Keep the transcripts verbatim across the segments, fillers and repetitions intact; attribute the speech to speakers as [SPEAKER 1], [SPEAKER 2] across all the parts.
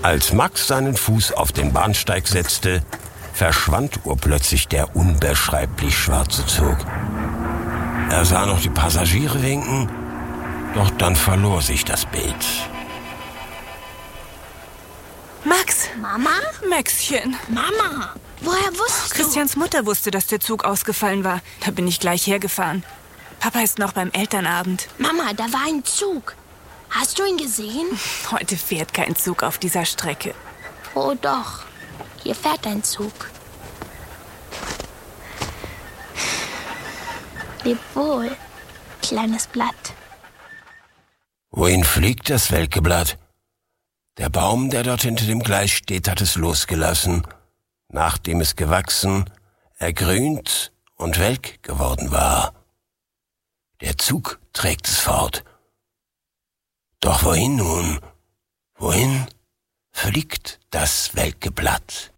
[SPEAKER 1] Als Max seinen Fuß auf den Bahnsteig setzte, verschwand urplötzlich der unbeschreiblich schwarze Zug. Er sah noch die Passagiere winken, doch dann verlor sich das Bild.
[SPEAKER 2] Max!
[SPEAKER 3] Mama?
[SPEAKER 2] Maxchen!
[SPEAKER 3] Mama! Woher wusstest du?
[SPEAKER 2] Christians Mutter wusste, dass der Zug ausgefallen war. Da bin ich gleich hergefahren. Papa ist noch beim Elternabend.
[SPEAKER 3] Mama, da war ein Zug. Hast du ihn gesehen?
[SPEAKER 2] Heute fährt kein Zug auf dieser Strecke.
[SPEAKER 3] Oh doch, hier fährt ein Zug. Leb wohl, kleines Blatt.
[SPEAKER 1] Wohin fliegt das welke Blatt? Der Baum, der dort hinter dem Gleis steht, hat es losgelassen, nachdem es gewachsen, ergrünt und welk geworden war. Der Zug trägt es fort. Doch wohin nun? Wohin fliegt das welke Blatt?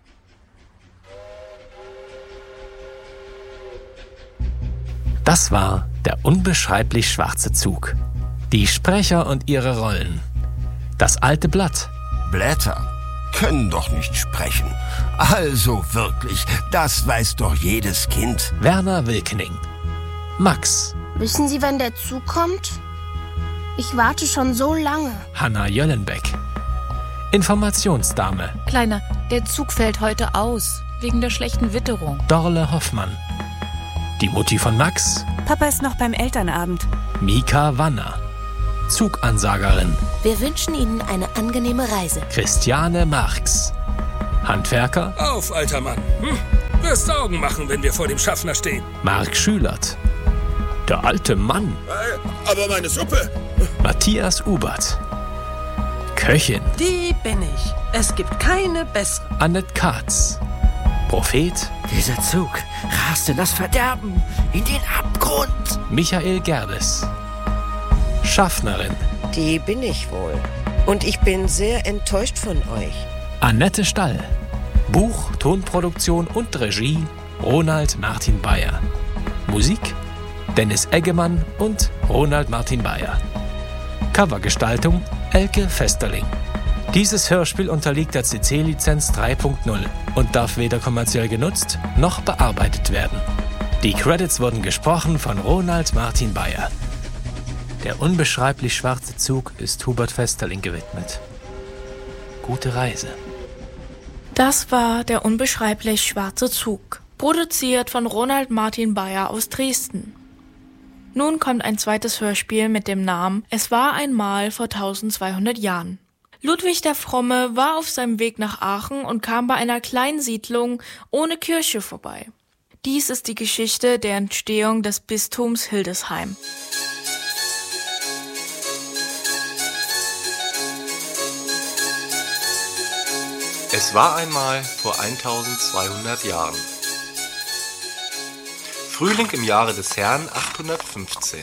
[SPEAKER 4] Das war der unbeschreiblich schwarze Zug. Die Sprecher und ihre Rollen. Das alte Blatt.
[SPEAKER 1] Blätter können doch nicht sprechen. Also wirklich, das weiß doch jedes Kind.
[SPEAKER 4] Werner Wilkening. Max.
[SPEAKER 3] Wissen Sie, wann der Zug kommt? Ich warte schon so lange.
[SPEAKER 4] Hanna Jöllenbeck. Informationsdame.
[SPEAKER 5] Kleiner, der Zug fällt heute aus, wegen der schlechten Witterung.
[SPEAKER 4] Dorle Hoffmann. Die Mutti von Max.
[SPEAKER 2] Papa ist noch beim Elternabend.
[SPEAKER 4] Mika Wanner. Zugansagerin.
[SPEAKER 6] Wir wünschen Ihnen eine angenehme Reise.
[SPEAKER 4] Christiane Marx. Handwerker.
[SPEAKER 7] Auf, alter Mann. Hm? Wirst Augen machen, wenn wir vor dem Schaffner stehen.
[SPEAKER 4] Marc Schülert. Der alte Mann.
[SPEAKER 7] Aber meine Suppe.
[SPEAKER 4] Matthias Ubert. Köchin.
[SPEAKER 8] Die bin ich. Es gibt keine bessere.
[SPEAKER 4] Annette Katz. Prophet.
[SPEAKER 9] Dieser Zug rast in das Verderben, in den Abgrund.
[SPEAKER 4] Michael Gerdes. Schaffnerin.
[SPEAKER 10] Die bin ich wohl. Und ich bin sehr enttäuscht von euch.
[SPEAKER 4] Annette Stall. Buch, Tonproduktion und Regie Ronald Martin Bayer. Musik Dennis Eggemann und Ronald Martin Bayer. Covergestaltung Elke Festerling. Dieses Hörspiel unterliegt der C C-Lizenz drei Punkt null und darf weder kommerziell genutzt noch bearbeitet werden. Die Credits wurden gesprochen von Ronald Martin Bayer. Der unbeschreiblich schwarze Zug ist Hubert Festerling gewidmet. Gute Reise.
[SPEAKER 11] Das war der unbeschreiblich schwarze Zug, produziert von Ronald Martin Bayer aus Dresden. Nun kommt ein zweites Hörspiel mit dem Namen Es war einmal vor tausendzweihundert Jahren. Ludwig der Fromme war auf seinem Weg nach Aachen und kam bei einer kleinen Siedlung ohne Kirche vorbei. Dies ist die Geschichte der Entstehung des Bistums Hildesheim.
[SPEAKER 12] Es war einmal vor eintausendzweihundert Jahren. Frühling im Jahre des Herrn achthundertfünfzehn.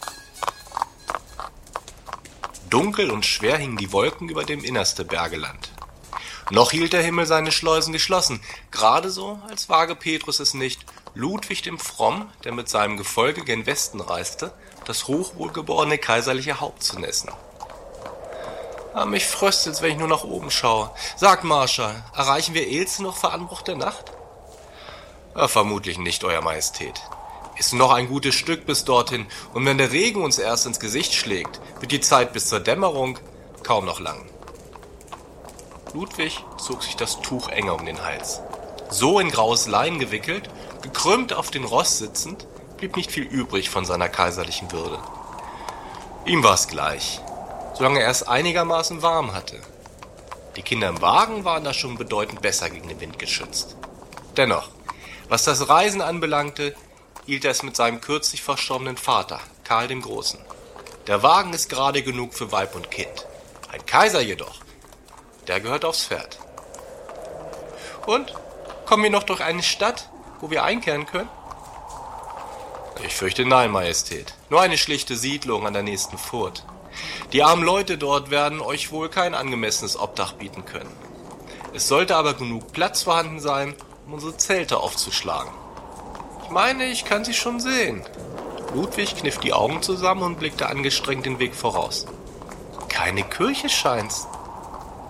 [SPEAKER 12] Dunkel und schwer hingen die Wolken über dem innerste Bergeland. Noch hielt der Himmel seine Schleusen geschlossen, gerade so, als wage Petrus es nicht, Ludwig dem Fromm, der mit seinem Gefolge gen Westen reiste, das hochwohlgeborene kaiserliche Haupt zu nässen. Ah, mich fröstelt's, wenn ich nur nach oben schaue. Sag, Marschall, erreichen wir Elze noch vor Anbruch der Nacht? Ja, vermutlich nicht, Euer Majestät. Ist noch ein gutes Stück bis dorthin, und wenn der Regen uns erst ins Gesicht schlägt, wird die Zeit bis zur Dämmerung kaum noch lang. Ludwig zog sich das Tuch enger um den Hals. So in graues Lein gewickelt, gekrümmt auf den Ross sitzend, blieb nicht viel übrig von seiner kaiserlichen Würde. Ihm war's gleich, solange er es einigermaßen warm hatte. Die Kinder im Wagen waren da schon bedeutend besser gegen den Wind geschützt. Dennoch, was das Reisen anbelangte, hielt er es mit seinem kürzlich verstorbenen Vater, Karl dem Großen. Der Wagen ist gerade genug für Weib und Kind. Ein Kaiser jedoch, der gehört aufs Pferd. Und, kommen wir noch durch eine Stadt, wo wir einkehren können? Ich fürchte nein, Majestät. Nur eine schlichte Siedlung an der nächsten Furt. Die armen Leute dort werden euch wohl kein angemessenes Obdach bieten können. Es sollte aber genug Platz vorhanden sein, um unsere Zelte aufzuschlagen. Ich meine, ich kann sie schon sehen. Ludwig kniff die Augen zusammen und blickte angestrengt den Weg voraus. Keine Kirche scheint's.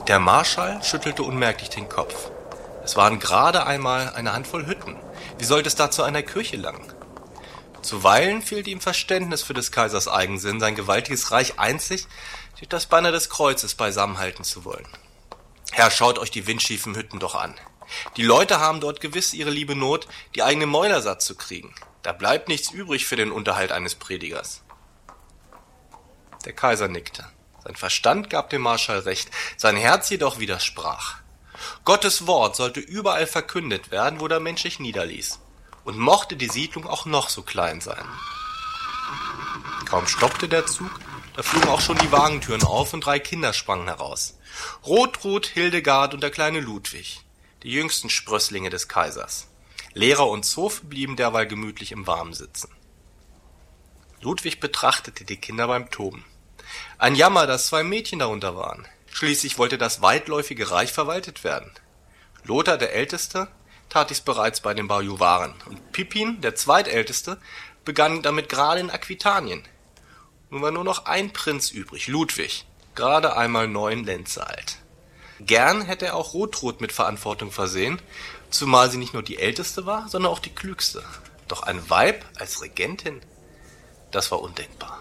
[SPEAKER 12] Der Marschall schüttelte unmerklich den Kopf. Es waren gerade einmal eine Handvoll Hütten. Wie sollte es da zu einer Kirche langen? Zuweilen fehlte ihm Verständnis für des Kaisers Eigensinn, sein gewaltiges Reich einzig durch das Banner des Kreuzes beisammenhalten zu wollen. Herr, schaut euch die windschiefen Hütten doch an. Die Leute haben dort gewiss ihre liebe Not, die eigene Mäuler satt zu kriegen. Da bleibt nichts übrig für den Unterhalt eines Predigers. Der Kaiser nickte. Sein Verstand gab dem Marschall recht, sein Herz jedoch widersprach. Gottes Wort sollte überall verkündet werden, wo der Mensch sich niederließ. Und mochte die Siedlung auch noch so klein sein. Kaum stoppte der Zug, da flogen auch schon die Wagentüren auf und drei Kinder sprangen heraus. Rotrud, Hildegard und der kleine Ludwig, die jüngsten Sprösslinge des Kaisers. Lehrer und Zofe blieben derweil gemütlich im Warmen sitzen. Ludwig betrachtete die Kinder beim Toben. Ein Jammer, dass zwei Mädchen darunter waren. Schließlich wollte das weitläufige Reich verwaltet werden. Lothar, der Älteste, tat dies bereits bei den Bajuwaren, und Pippin, der Zweitälteste, begann damit gerade in Aquitanien. Nun war nur noch ein Prinz übrig, Ludwig, gerade einmal neun Lenze alt. Gern hätte er auch Rotrud mit Verantwortung versehen, zumal sie nicht nur die Älteste war, sondern auch die Klügste. Doch ein Weib als Regentin, das war undenkbar.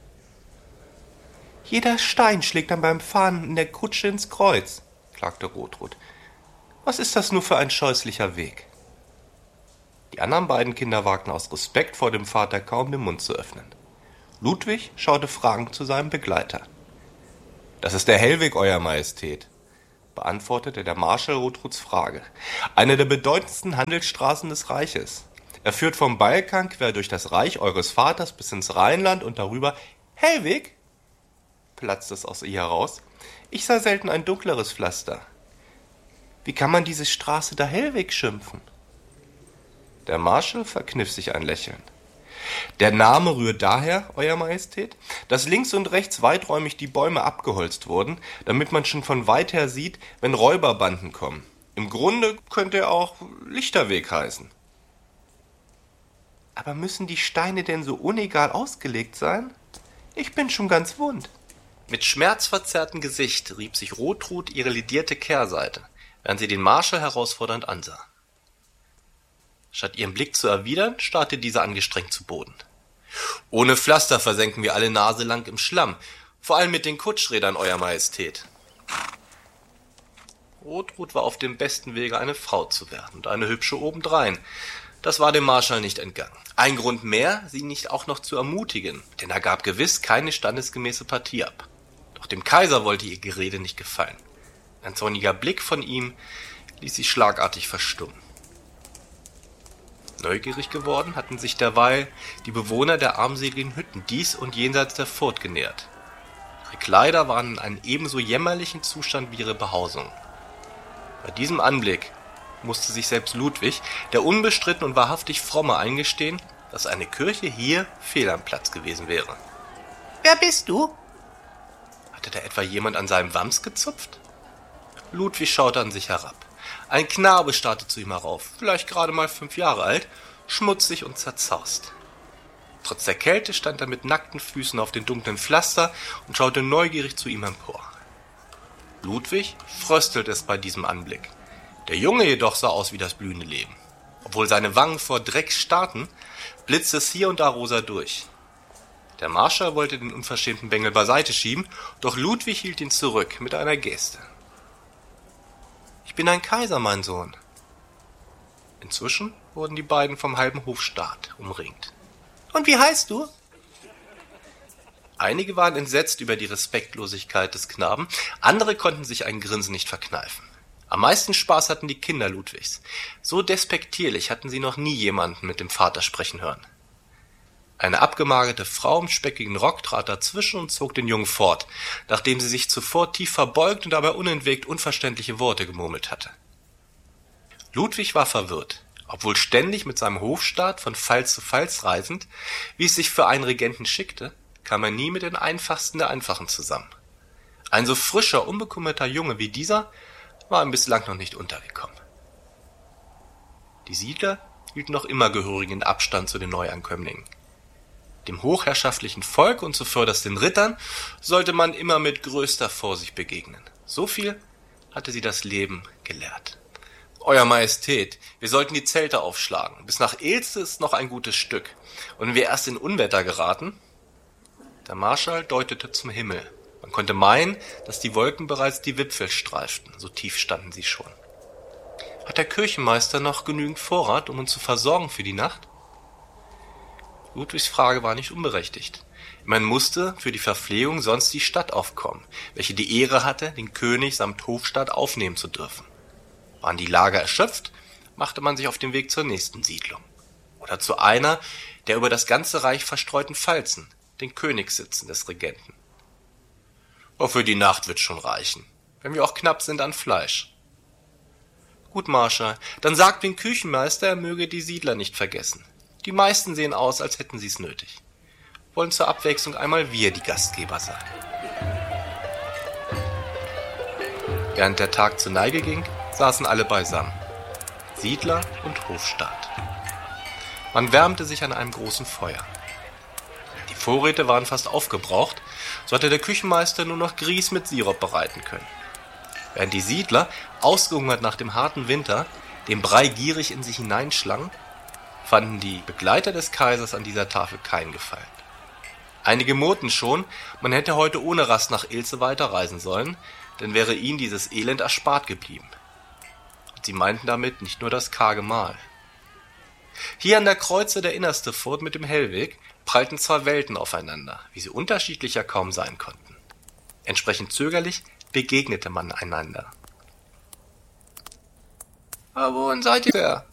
[SPEAKER 12] »Jeder Stein schlägt dann beim Fahren in der Kutsche ins Kreuz«, klagte Rotrud. »Was ist das nur für ein scheußlicher Weg?« Die anderen beiden Kinder wagten aus Respekt vor dem Vater kaum den Mund zu öffnen. Ludwig schaute fragend zu seinem Begleiter. »Das ist der Hellweg, Euer Majestät«, beantwortete der Marschall Rotruds Frage. »Eine der bedeutendsten Handelsstraßen des Reiches. Er führt vom Balkan quer durch das Reich eures Vaters bis ins Rheinland und darüber.« »Hellweg?« platzte es aus ihr heraus. »Ich sah selten ein dunkleres Pflaster. Wie kann man diese Straße da Hellweg schimpfen?« Der Marschall verkniff sich ein Lächeln. »Der Name rührt daher, Euer Majestät, dass links und rechts weiträumig die Bäume abgeholzt wurden, damit man schon von weit her sieht, wenn Räuberbanden kommen. Im Grunde könnte er auch Lichterweg heißen.« »Aber müssen die Steine denn so unegal ausgelegt sein? Ich bin schon ganz wund.« Mit schmerzverzerrtem Gesicht rieb sich Rotrud ihre ledierte Kehrseite, während sie den Marschall herausfordernd ansah. Statt ihren Blick zu erwidern, starrte dieser angestrengt zu Boden. »Ohne Pflaster versenken wir alle Nase lang im Schlamm, vor allem mit den Kutschrädern, Euer Majestät.« Rotrud war auf dem besten Wege, eine Frau zu werden, und eine hübsche obendrein. Das war dem Marschall nicht entgangen. Ein Grund mehr, sie nicht auch noch zu ermutigen, denn er gab gewiss keine standesgemäße Partie ab. Doch dem Kaiser wollte ihr Gerede nicht gefallen. Ein zorniger Blick von ihm ließ sie schlagartig verstummen. Neugierig geworden hatten sich derweil die Bewohner der armseligen Hütten dies und jenseits der Furt genähert. Ihre Kleider waren in einem ebenso jämmerlichen Zustand wie ihre Behausung. Bei diesem Anblick musste sich selbst Ludwig, der unbestritten und wahrhaftig Fromme, eingestehen, dass eine Kirche hier fehl am Platz gewesen wäre. »Wer bist du?« Hatte da etwa jemand an seinem Wams gezupft? Ludwig schaute an sich herab. Ein Knabe starrte zu ihm herauf, vielleicht gerade mal fünf Jahre alt, schmutzig und zerzaust. Trotz der Kälte stand er mit nackten Füßen auf den dunklen Pflaster und schaute neugierig zu ihm empor. Ludwig fröstelte es bei diesem Anblick. Der Junge jedoch sah aus wie das blühende Leben. Obwohl seine Wangen vor Dreck starrten, blitzte es hier und da rosa durch. Der Marschall wollte den unverschämten Bengel beiseite schieben, doch Ludwig hielt ihn zurück mit einer Geste. »Ich bin ein Kaiser, mein Sohn.« Inzwischen wurden die beiden vom halben Hofstaat umringt. »Und wie heißt du?« Einige waren entsetzt über die Respektlosigkeit des Knaben, andere konnten sich ein Grinsen nicht verkneifen. Am meisten Spaß hatten die Kinder Ludwigs. So despektierlich hatten sie noch nie jemanden mit dem Vater sprechen hören. Eine abgemagerte Frau im speckigen Rock trat dazwischen und zog den Jungen fort, nachdem sie sich zuvor tief verbeugt und dabei unentwegt unverständliche Worte gemurmelt hatte. Ludwig war verwirrt. Obwohl ständig mit seinem Hofstaat von Fall zu Falls reisend, wie es sich für einen Regenten schickte, kam er nie mit den Einfachsten der Einfachen zusammen. Ein so frischer, unbekümmerter Junge wie dieser war ihm bislang noch nicht untergekommen. Die Siedler hielten noch immer gehörigen Abstand zu den Neuankömmlingen. Dem hochherrschaftlichen Volk und zuvörderst den Rittern sollte man immer mit größter Vorsicht begegnen. So viel hatte sie das Leben gelehrt. Euer Majestät, wir sollten die Zelte aufschlagen. Bis nach Ilse ist noch ein gutes Stück. Und wenn wir erst in Unwetter geraten? Der Marschall deutete zum Himmel. Man konnte meinen, dass die Wolken bereits die Wipfel streiften. So tief standen sie schon. Hat der Kirchenmeister noch genügend Vorrat, um uns zu versorgen für die Nacht? Ludwigs Frage war nicht unberechtigt. Man musste für die Verpflegung sonst die Stadt aufkommen, welche die Ehre hatte, den König samt Hofstaat aufnehmen zu dürfen. Waren die Lager erschöpft, machte man sich auf den Weg zur nächsten Siedlung. Oder zu einer der über das ganze Reich verstreuten Pfalzen, den Königssitzen des Regenten. Auch für die Nacht wird schon reichen, wenn wir auch knapp sind an Fleisch. Gut, Marschall, dann sagt den Küchenmeister, er möge die Siedler nicht vergessen. Die meisten sehen aus, als hätten sie es nötig. Wollen zur Abwechslung einmal wir die Gastgeber sein. Während der Tag zur Neige ging, saßen alle beisammen. Siedler und Hofstaat. Man wärmte sich an einem großen Feuer. Die Vorräte waren fast aufgebraucht, so hatte der Küchenmeister nur noch Grieß mit Sirup bereiten können. Während die Siedler, ausgehungert nach dem harten Winter, den Brei gierig in sich hineinschlangen, fanden die Begleiter des Kaisers an dieser Tafel keinen Gefallen. Einige murrten schon, man hätte heute ohne Rast nach Ilse weiterreisen sollen, denn wäre ihnen dieses Elend erspart geblieben. Sie meinten damit nicht nur das karge Mahl. Hier an der Kreuze der Innerste Furt mit dem Hellweg prallten zwei Welten aufeinander, wie sie unterschiedlicher kaum sein konnten. Entsprechend zögerlich begegnete man einander. »Aber wohin seid ihr?